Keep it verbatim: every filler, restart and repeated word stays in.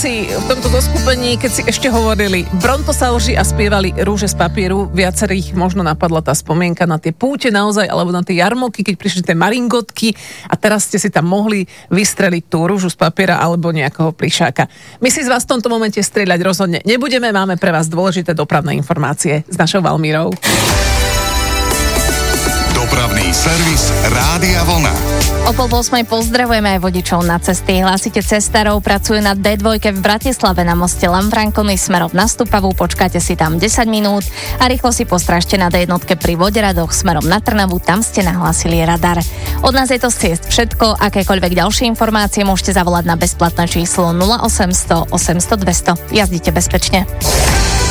všetci v tomto zoskupení, keď si ešte hovorili brontosauři a spievali Rúže z papieru, viacerých možno napadla tá spomienka na tie púte naozaj, alebo na tie jarmoky, keď prišli tie maringotky a teraz ste si tam mohli vystreliť tú rúžu z papiera alebo nejakého plišáka. My si z vás v tomto momente strieľať rozhodne nebudeme, máme pre vás dôležité dopravné informácie s našou Valmírou. Dopravný servis Rádia Vlna. O pol osmej pozdravujeme aj vodičov na cesty. Hlasíte cestárov, pracujú na dé dva v Bratislave na moste Lambrankony smerom na Stupavu, počkáte si tam desať minút a rýchlo si postrážte na dé jednotke pri Voderadoch smerom na Trnavu, tam ste nahlásili radar. Od nás je to z ciest všetko, akékoľvek ďalšie informácie môžete zavolať na bezplatné číslo nula osem nula nula osem nula nula dvesto. Jazdite bezpečne.